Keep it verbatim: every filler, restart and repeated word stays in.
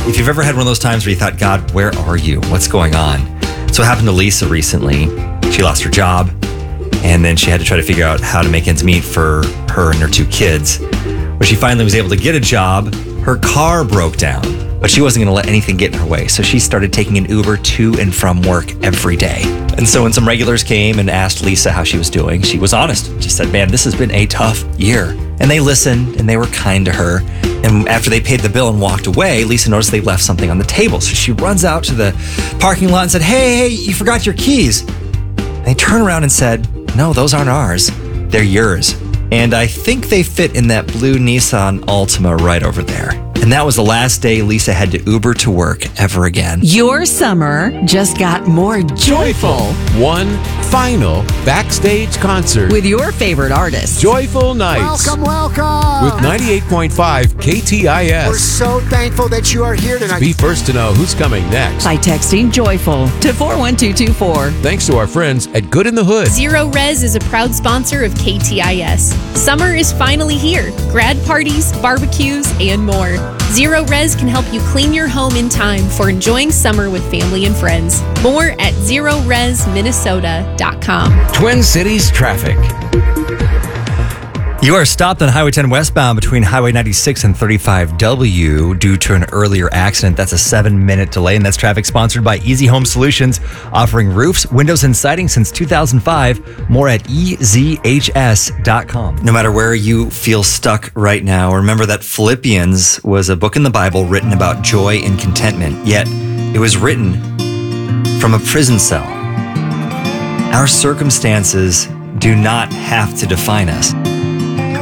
If you've ever had one of those times where you thought, God, where are you? What's going on? So it happened to Lisa recently. She lost her job, and then she had to try to figure out how to make ends meet for her and her two kids. When she finally was able to get a job, her car broke down, but she wasn't going to let anything get in her way. So she started taking an Uber to and from work every day. And so when some regulars came and asked Lisa how she was doing, she was honest. Just said, man, this has been a tough year. And they listened and they were kind to her. And after they paid the bill and walked away, Lisa noticed they left something on the table. So she runs out to the parking lot and said, hey, hey, you forgot your keys. And they turned around and said, no, those aren't ours. They're yours. And I think they fit in that blue Nissan Altima right over there. And that was the last day Lisa had to Uber to work ever again. Your summer just got more joyful. One final backstage concert with your favorite artists. Joyful Nights. Welcome, welcome. With ninety-eight point five K T I S. We're so thankful that you are here tonight. Be first to know who's coming next by texting joyful to four one two two four. Thanks to our friends at Good in the Hood. Zero Res is a proud sponsor of K T I S. Summer is finally here. Grad parties, barbecues, and more. Zero Res can help you clean your home in time for enjoying summer with family and friends. More at zero res minnesota dot com. Twin Cities traffic. You are stopped on Highway ten westbound between Highway ninety-six and thirty-five W due to an earlier accident. That's a seven-minute delay, and that's traffic sponsored by Easy Home Solutions, offering roofs, windows, and siding since two thousand five. More at E Z H S dot com. No matter where you feel stuck right now, remember that Philippians was a book in the Bible written about joy and contentment, yet it was written from a prison cell. Our circumstances do not have to define us.